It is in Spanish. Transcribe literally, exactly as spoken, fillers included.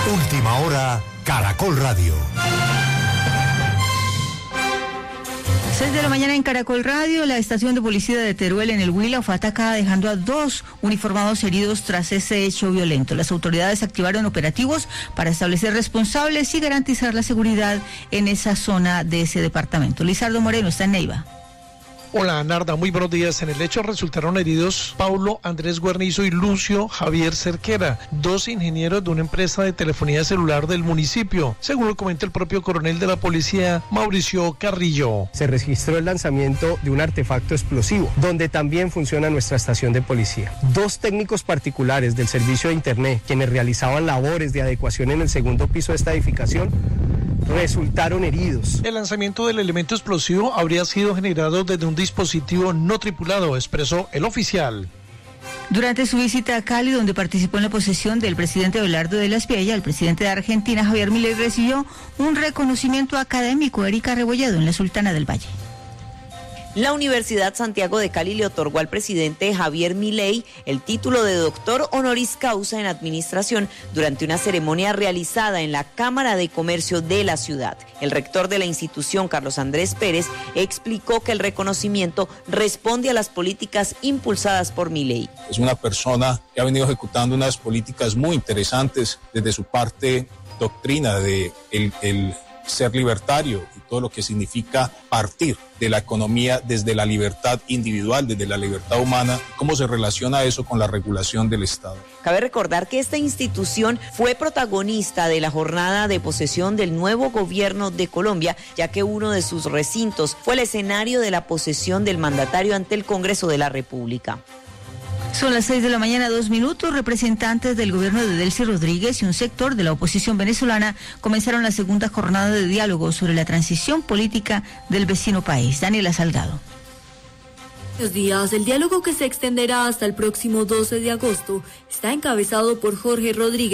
Última hora, Caracol Radio. seis de la mañana en Caracol Radio, la estación de policía de Teruel en el Huila fue atacada dejando a dos uniformados heridos tras ese hecho violento. Las autoridades activaron operativos para establecer responsables y garantizar la seguridad en esa zona de ese departamento. Lizardo Moreno está en Neiva. Hola, Narda, muy buenos días. En el hecho resultaron heridos Paulo Andrés Guarnizo y Lucio Javier Cerquera, dos ingenieros de una empresa de telefonía celular del municipio, según lo comenta el propio coronel de la policía, Mauricio Carrillo. Se registró el lanzamiento de un artefacto explosivo, donde también funciona nuestra estación de policía. Dos técnicos particulares del servicio de Internet, quienes realizaban labores de adecuación en el segundo piso de esta edificación, resultaron heridos. El lanzamiento del elemento explosivo habría sido generado desde un dispositivo no tripulado, expresó el oficial. Durante su visita a Cali, donde participó en la posesión del presidente Abelardo de la Espriella, el presidente de Argentina, Javier Milei, recibió un reconocimiento académico. Erika Rebolledo, en la Sultana del Valle. La Universidad Santiago de Cali le otorgó al presidente Javier Milei el título de doctor honoris causa en administración durante una ceremonia realizada en la Cámara de Comercio de la ciudad. El rector de la institución, Carlos Andrés Pérez, explicó que el reconocimiento responde a las políticas impulsadas por Milei. Es una persona que ha venido ejecutando unas políticas muy interesantes desde su parte doctrina de el, el ser libertario y todo lo que significa partir de la economía desde la libertad individual, desde la libertad humana, cómo se relaciona eso con la regulación del Estado. Cabe recordar que esta institución fue protagonista de la jornada de posesión del nuevo gobierno de Colombia, ya que uno de sus recintos fue el escenario de la posesión del mandatario ante el Congreso de la República. Son las seis de la mañana, dos minutos. Representantes del gobierno de Delcy Rodríguez y un sector de la oposición venezolana comenzaron la segunda jornada de diálogo sobre la transición política del vecino país. Daniela Salgado. Buenos días. El diálogo, que se extenderá hasta el próximo doce de agosto, está encabezado por Jorge Rodríguez.